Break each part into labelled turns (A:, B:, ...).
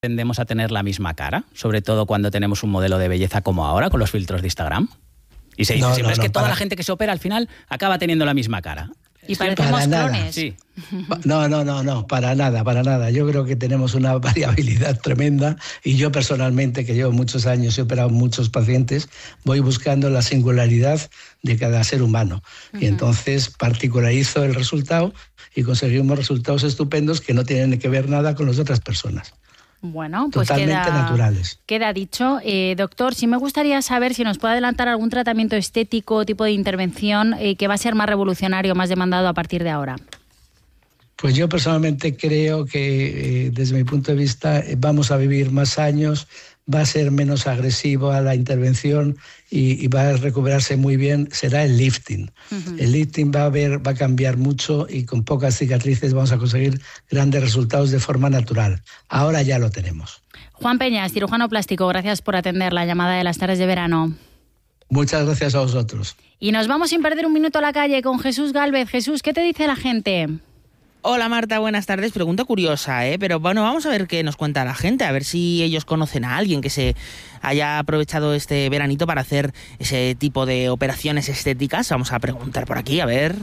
A: tendemos a tener la misma cara, sobre todo cuando tenemos un modelo de belleza como ahora, con los filtros de Instagram. Y se dice siempre, es que toda la gente que se opera al final acaba teniendo la misma cara.
B: Y parecemos clones.
A: Sí.
C: No, para nada. Yo creo que tenemos una variabilidad tremenda y yo personalmente, que llevo muchos años y he operado muchos pacientes, voy buscando la singularidad de cada ser humano. Y entonces particularizo el resultado y conseguimos resultados estupendos que no tienen que ver nada con las otras personas.
B: Bueno, pues
C: totalmente naturales.
B: Queda dicho. Doctor, sí me gustaría saber si nos puede adelantar algún tratamiento estético, tipo de intervención que va a ser más revolucionario, más demandado a partir de ahora.
C: Pues yo personalmente creo que desde mi punto de vista vamos a vivir más años, va a ser menos agresivo a la intervención y va a recuperarse muy bien, será el lifting. El lifting va a cambiar mucho y con pocas cicatrices vamos a conseguir grandes resultados de forma natural. Ahora ya lo tenemos.
B: Juan Peñas, cirujano plástico, gracias por atender la llamada de las tardes de verano.
C: Muchas gracias a vosotros.
B: Y nos vamos sin perder un minuto a la calle con Jesús Gálvez. Jesús, ¿qué te dice la gente?
D: Hola Marta, buenas tardes. Pregunta curiosa, pero bueno, vamos a ver qué nos cuenta la gente, a ver si ellos conocen a alguien que se haya aprovechado este veranito para hacer ese tipo de operaciones estéticas. Vamos a preguntar por aquí, a ver.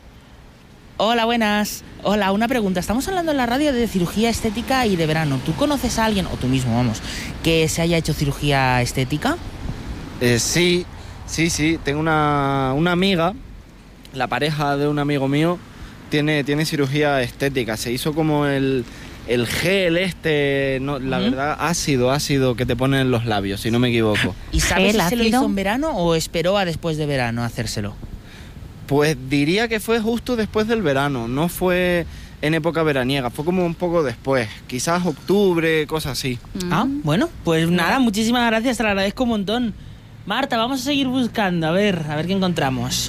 D: Hola, buenas. Hola, una pregunta. Estamos hablando en la radio de cirugía estética y de verano. ¿Tú conoces a alguien, o tú mismo, vamos, que se haya hecho cirugía estética?
E: Sí. Tengo una amiga, la pareja de un amigo mío, tiene cirugía estética. Se hizo como el gel la verdad, ácido que te ponen en los labios, si no me equivoco.
D: ¿Y sabes si se lo hizo en verano o esperó a después de verano hacérselo?
E: Pues diría que fue justo después del verano, no fue en época veraniega, fue como un poco después, quizás octubre, cosas así.
D: Bueno, pues nada, muchísimas gracias, te lo agradezco un montón. Marta, vamos a seguir buscando, a ver qué encontramos.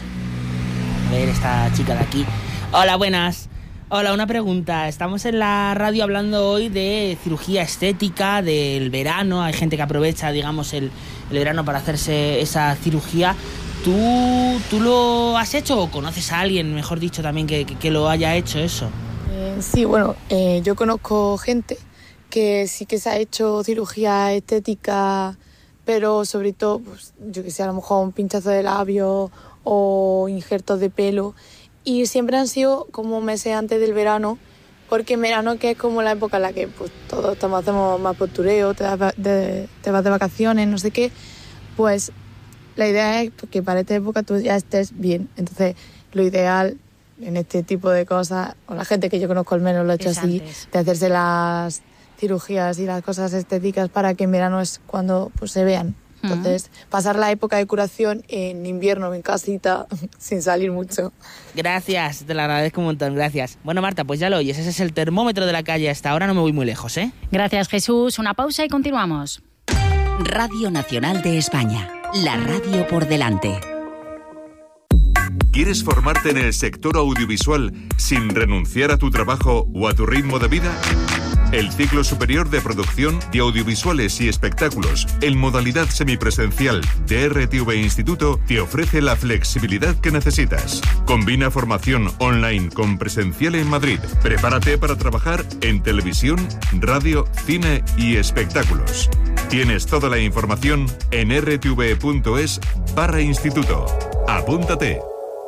D: A ver, esta chica de aquí. Hola, buenas. Hola, una pregunta. Estamos en la radio hablando hoy de cirugía estética, del verano. Hay gente que aprovecha, digamos, el verano para hacerse esa cirugía. ¿Tú lo has hecho o conoces a alguien, mejor dicho, también que lo haya hecho eso?
F: Sí, bueno, yo conozco gente que sí que se ha hecho cirugía estética, pero sobre todo, pues, yo que sé, a lo mejor un pinchazo de labio o injertos de pelo. Y siempre han sido como meses antes del verano, porque en verano, que es como la época en la que pues, todos hacemos más postureo, te vas de vacaciones, no sé qué, pues la idea es que para esta época tú ya estés bien. Entonces, lo ideal en este tipo de cosas, o la gente que yo conozco al menos lo ha hecho así, de hacerse las cirugías y las cosas estéticas para que en verano es cuando pues, se vean. Entonces, pasar la época de curación en invierno, en casita, sin salir mucho.
D: Gracias, te lo agradezco un montón, gracias. Bueno, Marta, pues ya lo oyes, ese es el termómetro de la calle. Hasta ahora no me voy muy lejos, ¿eh?
B: Gracias, Jesús. Una pausa y continuamos.
G: Radio Nacional de España, la radio por delante.
H: ¿Quieres formarte en el sector audiovisual sin renunciar a tu trabajo o a tu ritmo de vida? El ciclo superior de producción de audiovisuales y espectáculos en modalidad semipresencial de RTV Instituto te ofrece la flexibilidad que necesitas. Combina formación online con presencial en Madrid. Prepárate para trabajar en televisión, radio, cine y espectáculos. Tienes toda la información en rtv.es/instituto. Apúntate.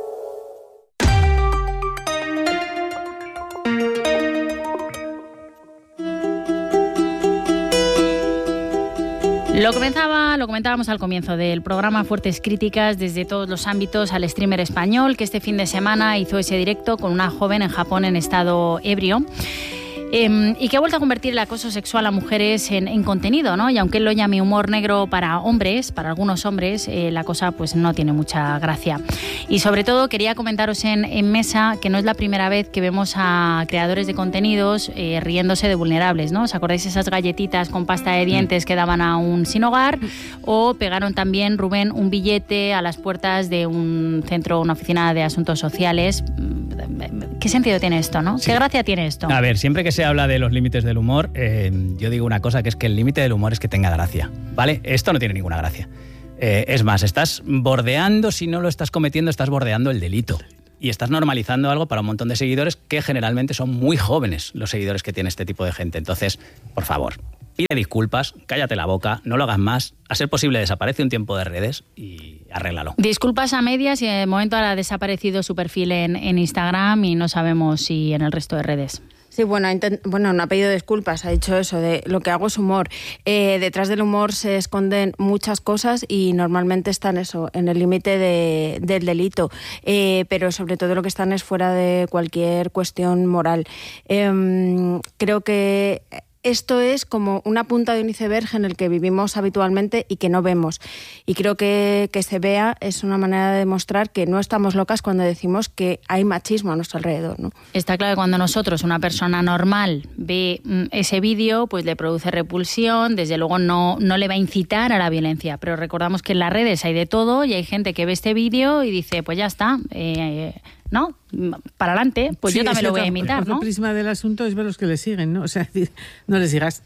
B: Lo comentábamos al comienzo del programa, fuertes críticas desde todos los ámbitos al streamer español que este fin de semana hizo ese directo con una joven en Japón en estado ebrio. Y que ha vuelto a convertir el acoso sexual a mujeres en contenido, ¿no? Y aunque él lo llame humor negro para hombres, para algunos hombres, la cosa pues no tiene mucha gracia. Y sobre todo quería comentaros en mesa que no es la primera vez que vemos a creadores de contenidos riéndose de vulnerables, ¿no? ¿Os acordáis esas galletitas con pasta de dientes que daban a un sin hogar? O pegaron también, Rubén, un billete a las puertas de un centro, una oficina de asuntos sociales. ¿Qué sentido tiene esto, no? Sí. ¿Qué gracia tiene esto?
A: A ver, siempre que se habla de los límites del humor, yo digo una cosa, que es que el límite del humor es que tenga gracia, ¿vale? Esto no tiene ninguna gracia. Es más, estás bordeando, si no lo estás cometiendo, estás bordeando el delito. Y estás normalizando algo para un montón de seguidores que generalmente son muy jóvenes, los seguidores que tiene este tipo de gente. Entonces, por favor, pide disculpas, cállate la boca, no lo hagas más, a ser posible desaparece un tiempo de redes y arréglalo.
B: Disculpas a medias y de momento ha desaparecido su perfil en Instagram y no sabemos si en el resto de redes.
I: Sí, bueno, no ha pedido disculpas, ha dicho eso, de lo que hago es humor. Detrás del humor se esconden muchas cosas y normalmente están eso, en el límite del delito, pero sobre todo lo que están es fuera de cualquier cuestión moral. Creo que esto es como una punta de un iceberg en el que vivimos habitualmente y que no vemos. Y creo que se vea es una manera de demostrar que no estamos locas cuando decimos que hay machismo a nuestro alrededor, ¿no?
B: Está claro que cuando nosotros, una persona normal, ve ese vídeo, pues le produce repulsión, desde luego no le va a incitar a la violencia. Pero recordamos que en las redes hay de todo y hay gente que ve este vídeo y dice, pues ya está, ¿no? Para adelante, pues sí, yo también lo voy a imitar, ¿no?
J: El prisma del asunto es ver los que le siguen, ¿no? O sea, no les digas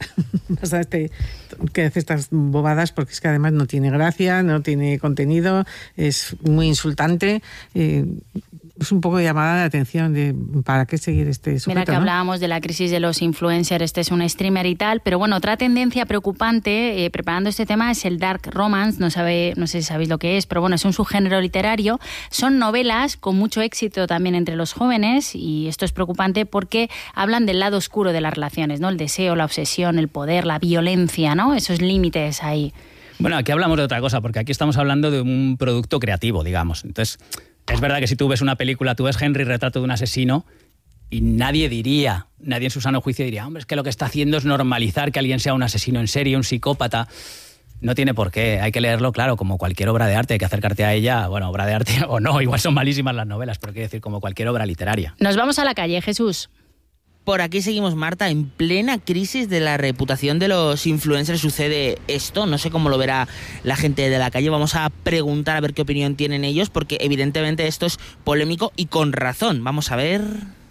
J: que hace estas bobadas porque es que además no tiene gracia, no tiene contenido, es muy insultante. Es un poco de llamada de atención de ¿para qué seguir este sujeto?
B: Mira que hablábamos de la crisis de los influencers, este es un streamer y tal, pero bueno, otra tendencia preocupante preparando este tema es el dark romance, no sé si sabéis lo que es, pero bueno, es un subgénero literario, son novelas con mucho éxito también entre los jóvenes y esto es preocupante porque hablan del lado oscuro de las relaciones, ¿no? El deseo, la obsesión, el poder, la violencia, ¿no? Esos límites ahí.
A: Bueno, aquí hablamos de otra cosa, porque aquí estamos hablando de un producto creativo, digamos. Entonces, es verdad que si tú ves una película, tú ves Henry, retrato de un asesino, y nadie en su sano juicio diría, hombre, es que lo que está haciendo es normalizar que alguien sea un asesino en serie, un psicópata. No tiene por qué, hay que leerlo, claro, como cualquier obra de arte, hay que acercarte a ella, bueno, obra de arte o no, igual son malísimas las novelas, pero quiero decir, como cualquier obra literaria.
B: Nos vamos a la calle, Jesús.
D: Por aquí seguimos, Marta, en plena crisis de la reputación de los influencers sucede esto. No sé cómo lo verá la gente de la calle. Vamos a preguntar a ver qué opinión tienen ellos, porque evidentemente esto es polémico y con razón. Vamos a ver.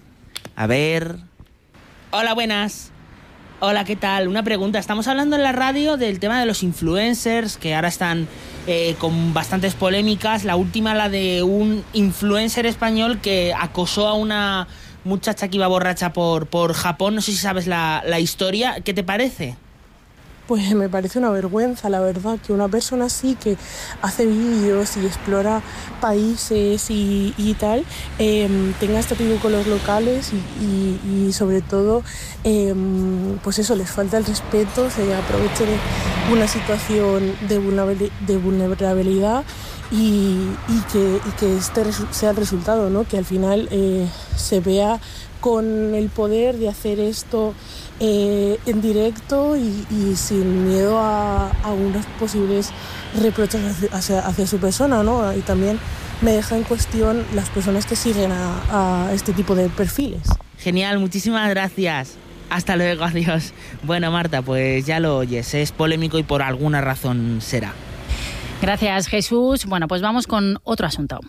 D: Hola, buenas. Hola, ¿qué tal? Una pregunta. Estamos hablando en la radio del tema de los influencers, que ahora están con bastantes polémicas. La última, la de un influencer español que acosó a una muchacha que iba borracha por Japón. No sé si sabes la historia. ¿Qué te parece?
K: Pues me parece una vergüenza, la verdad, que una persona así que hace vídeos y explora países y tal, tenga este tipo con los locales y sobre todo, pues eso, les falta el respeto, se aproveche de una situación de vulnerabilidad y que este sea el resultado, ¿no? Que al final se vea con el poder de hacer esto en directo y sin miedo a unos posibles reproches hacia su persona, ¿no? Y también me deja en cuestión las personas que siguen a este tipo de perfiles.
D: Genial, muchísimas gracias. Hasta luego, adiós. Bueno, Marta, pues ya lo oyes, es polémico y por alguna razón será.
B: Gracias, Jesús. Bueno, pues vamos con otro asunto.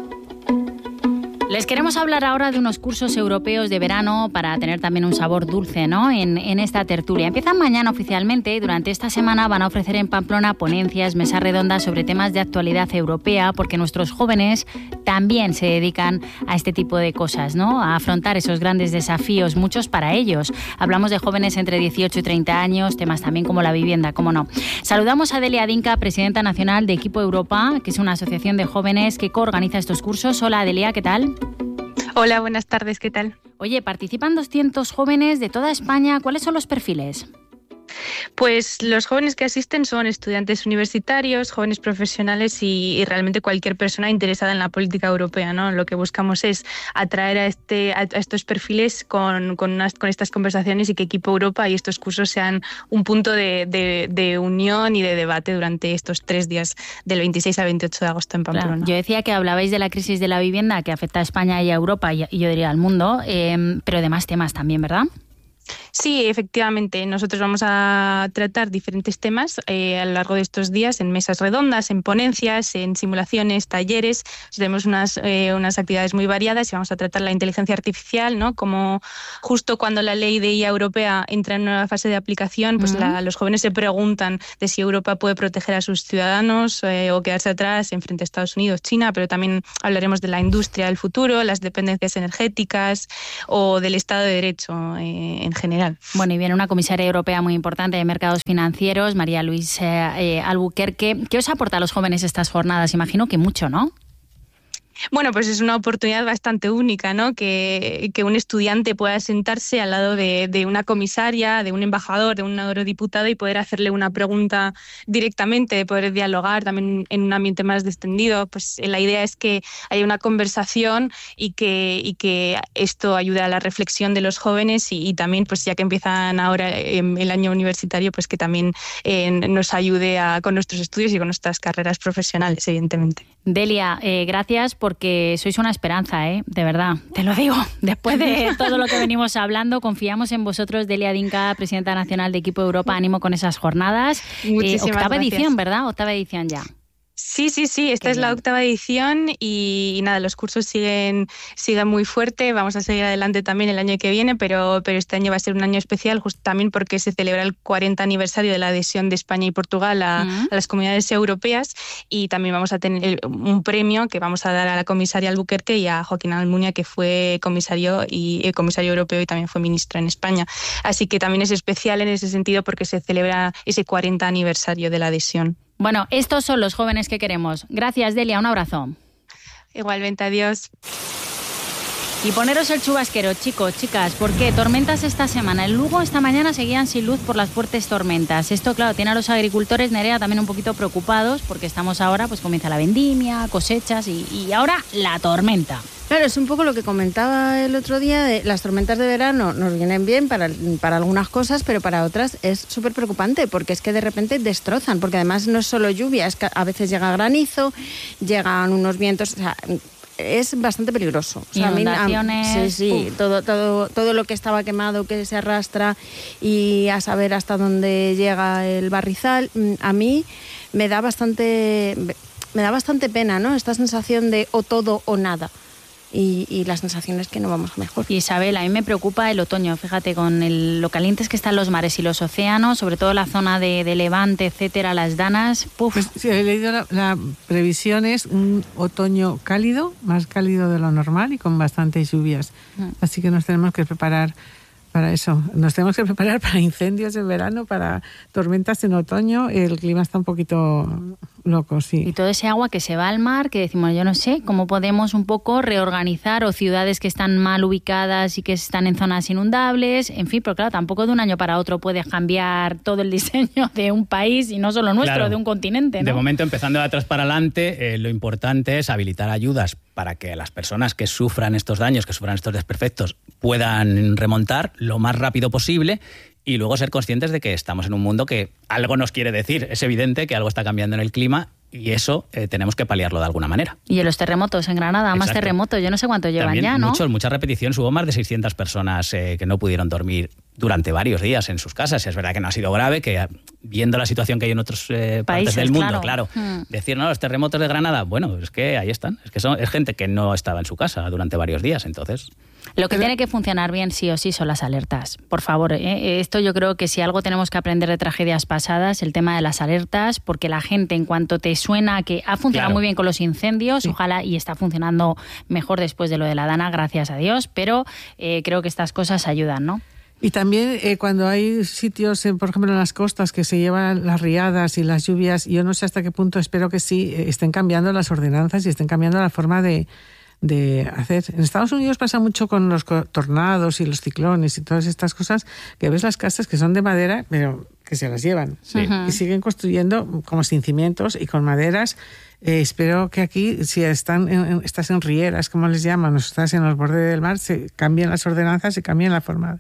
B: Les queremos hablar ahora de unos cursos europeos de verano para tener también un sabor dulce, ¿no? en esta tertulia. Empiezan mañana oficialmente y durante esta semana van a ofrecer en Pamplona ponencias, mesas redondas sobre temas de actualidad europea, porque nuestros jóvenes también se dedican a este tipo de cosas, ¿no? A afrontar esos grandes desafíos, muchos para ellos. Hablamos de jóvenes entre 18 y 30 años, temas también como la vivienda, cómo no. Saludamos a Delia Dinka, presidenta nacional de Equipo Europa, que es una asociación de jóvenes que coorganiza estos cursos. Hola, Delia, ¿qué tal?
L: Hola, buenas tardes, ¿qué tal?
B: Oye, participan 200 jóvenes de toda España. ¿Cuáles son los perfiles?
L: Pues los jóvenes que asisten son estudiantes universitarios, jóvenes profesionales y realmente cualquier persona interesada en la política europea, ¿no? Lo que buscamos es atraer a estos perfiles con estas conversaciones y que Equipo Europa y estos cursos sean un punto de unión y de debate durante estos 3 días del 26 al 28 de agosto en Pamplona.
B: Claro, yo decía que hablabais de la crisis de la vivienda que afecta a España y a Europa y yo diría al mundo, pero de más temas también, ¿verdad?
L: Sí, efectivamente. Nosotros vamos a tratar diferentes temas a lo largo de estos días en mesas redondas, en ponencias, en simulaciones, talleres. Tenemos unas actividades muy variadas y vamos a tratar la inteligencia artificial, ¿no? Como justo cuando la ley de IA europea entra en una fase de aplicación, pues los jóvenes se preguntan de si Europa puede proteger a sus ciudadanos o quedarse atrás en frente a Estados Unidos, China, pero también hablaremos de la industria del futuro, las dependencias energéticas o del Estado de Derecho en general.
B: Bueno, y viene una comisaria europea muy importante de mercados financieros, María Luisa Albuquerque. ¿Qué os aporta a los jóvenes estas jornadas? Imagino que mucho, ¿no?
L: Bueno, pues es una oportunidad bastante única, ¿no? Que un estudiante pueda sentarse al lado de una comisaria, de un embajador, de un eurodiputado y poder hacerle una pregunta directamente, de poder dialogar también en un ambiente más distendido. Pues la idea es que haya una conversación y que esto ayude a la reflexión de los jóvenes y también, pues ya que empiezan ahora el año universitario, pues que también nos ayude con nuestros estudios y con nuestras carreras profesionales, evidentemente.
B: Delia, gracias porque sois una esperanza, de verdad, te lo digo. Después de todo lo que venimos hablando, confiamos en vosotros. Delia Dinka, presidenta nacional de Equipo Europa, ánimo con esas jornadas. Octava edición, ¿verdad? Octava edición ya.
L: Sí, esta es la octava edición y nada, los cursos siguen muy fuerte, vamos a seguir adelante también el año que viene, pero este año va a ser un año especial justo también porque se celebra el 40 aniversario de la adhesión de España y Portugal a las comunidades europeas y también vamos a tener un premio que vamos a dar a la comisaria Albuquerque y a Joaquín Almunia, que fue comisario europeo y también fue ministro en España. Así que también es especial en ese sentido porque se celebra ese 40 aniversario de la adhesión.
B: Bueno, estos son los jóvenes que queremos. Gracias, Delia, un abrazo.
L: Igualmente, adiós.
B: Y poneros el chubasquero, chicos, chicas, porque tormentas esta semana. En Lugo esta mañana seguían sin luz por las fuertes tormentas. Esto, claro, tiene a los agricultores, Nerea, también un poquito preocupados porque estamos ahora, pues comienza la vendimia, cosechas y ahora la tormenta.
I: Claro, es un poco lo que comentaba el otro día, de las tormentas de verano nos vienen bien para algunas cosas, pero para otras es súper preocupante porque es que de repente destrozan, porque además no es solo lluvia, es que a veces llega granizo, llegan unos vientos, o sea, es bastante peligroso. O sea,
B: inundaciones.
I: Sí, todo lo que estaba quemado que se arrastra y a saber hasta dónde llega el barrizal, a mí me da bastante pena, ¿no? Esta sensación de o todo o nada. Y la sensación es que no vamos mejor.
B: Isabel, a mí me preocupa el otoño, fíjate, con lo calientes que están los mares y los océanos, sobre todo la zona de Levante, etcétera, las Danas.
J: Pues, sí, he leído la previsión es un otoño cálido, más cálido de lo normal y con bastantes lluvias. Así que nos tenemos que preparar para eso. Nos tenemos que preparar para incendios en verano, para tormentas en otoño. El clima está un poquito loco, sí.
B: Y todo ese agua que se va al mar, que decimos, yo no sé, cómo podemos un poco reorganizar, o ciudades que están mal ubicadas y que están en zonas inundables, en fin, pero claro, tampoco de un año para otro puedes cambiar todo el diseño de un país y no solo nuestro, claro, de un continente, ¿no?
A: De momento, empezando de atrás para adelante, lo importante es habilitar ayudas para que las personas que sufran estos daños, que sufran estos desperfectos, puedan remontar lo más rápido posible y luego ser conscientes de que estamos en un mundo que algo nos quiere decir. Es evidente que algo está cambiando en el clima y eso tenemos que paliarlo de alguna manera.
B: Y en los terremotos en Granada, exacto, más terremotos, yo no sé cuánto llevan también ya, ¿no?
A: Muchas repeticiones, hubo más de 600 personas que no pudieron dormir durante varios días en sus casas. Es verdad que no ha sido grave, que viendo la situación que hay en otros partes del mundo, claro. Decir, no, los terremotos de Granada, bueno, es que ahí están. Es que es gente que no estaba en su casa durante varios días, entonces...
B: Lo que tiene que funcionar bien sí o sí son las alertas. Por favor, esto yo creo que si algo tenemos que aprender de tragedias pasadas, el tema de las alertas, porque la gente, en cuanto te suena que ha funcionado muy bien con los incendios, sí, ojalá y está funcionando mejor después de lo de la Dana, gracias a Dios, pero creo que estas cosas ayudan, ¿no?
J: Y también cuando hay sitios, por ejemplo, en las costas que se llevan las riadas y las lluvias, yo no sé hasta qué punto, espero que sí, estén cambiando las ordenanzas y estén cambiando la forma de hacer. En Estados Unidos pasa mucho con los tornados y los ciclones y todas estas cosas, que ves las casas que son de madera, pero que se las llevan. Sí. Y siguen construyendo como sin cimientos y con maderas. Espero que aquí, si estás en rieras, como les llaman, o estás en los bordes del mar, se cambien las ordenanzas, se cambien la forma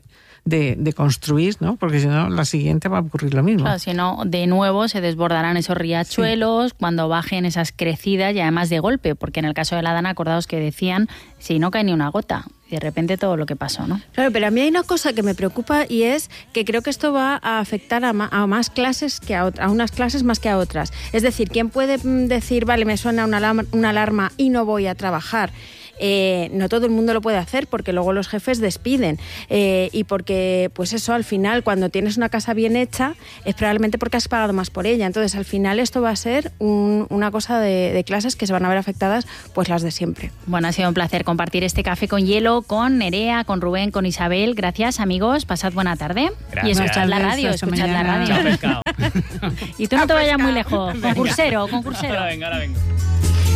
J: de construir, ¿no? Porque si no, la siguiente va a ocurrir lo mismo.
B: Claro, si no, de nuevo se desbordarán esos riachuelos, sí, cuando bajen esas crecidas y además de golpe, porque en el caso de la Dana, acordaos que decían, si no cae ni una gota, y de repente todo lo que pasó, ¿no?
I: Claro, pero a mí hay una cosa que me preocupa y es que creo que esto va a afectar a más clases que a unas clases más que a otras. Es decir, ¿quién puede decir, vale, me suena una alarma y no voy a trabajar? no todo el mundo lo puede hacer porque luego los jefes despiden y porque, pues eso, al final, cuando tienes una casa bien hecha, es probablemente porque has pagado más por ella. Entonces, al final, esto va a ser una cosa de clases que se van a ver afectadas, pues las de siempre.
B: Bueno, ha sido un placer compartir este café con hielo con Nerea, con Rubén, con Isabel. Gracias, amigos. Pasad buena tarde.
A: Gracias.
B: Y escuchad la radio, escuchad la radio.
A: Chao, pescado.
B: Y tú no te vayas muy lejos. Concursero.
A: Ahora venga.